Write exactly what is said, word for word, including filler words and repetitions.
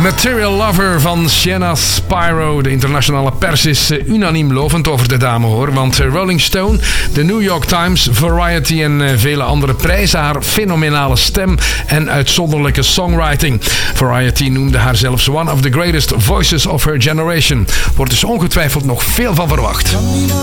Material Lover van Sienna Spyro. De internationale pers is unaniem lovend over de dame, hoor. Want Rolling Stone, de New York Times, Variety en vele andere prijzen haar fenomenale stem en uitzonderlijke songwriting. Variety noemde haar zelfs one of the greatest voices of her generation. Wordt dus ongetwijfeld nog veel van verwacht.